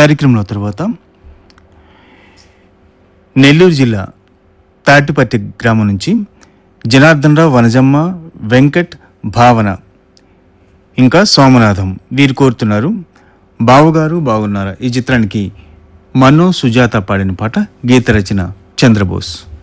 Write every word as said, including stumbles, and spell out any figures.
కార్యక్రమంలో తర్వాత నెల్లూరు జిల్లా తాటిపత్తి గ్రామం నుంచి జనార్దన్ రావు, వనజమ్మ, వెంకట్, భావన ఇంకా సోమనాథం వీరు కోరుతున్నారు బావుగారు బాగున్నారా ఈ చిత్రానికి మన్నో సుజాత పాడిన పాట, గీత రచన చంద్రబోస్.